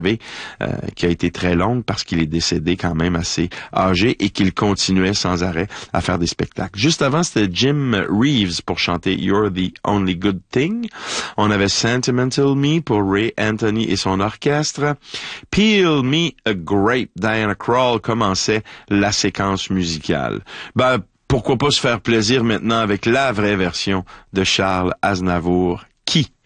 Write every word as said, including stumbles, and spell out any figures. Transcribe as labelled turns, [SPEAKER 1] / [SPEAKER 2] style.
[SPEAKER 1] Euh, qui a été très longue parce qu'il est décédé quand même assez âgé et qu'il continuait sans arrêt à faire des spectacles. Juste avant, c'était Jim Reeves pour chanter You're the Only Good Thing. On avait Sentimental Me pour Ray Anthony et son orchestre. Peel Me a Grape, Diana Krall commençait la séquence musicale. Ben, pourquoi pas se faire plaisir maintenant avec la vraie version de Charles Aznavour, Qui?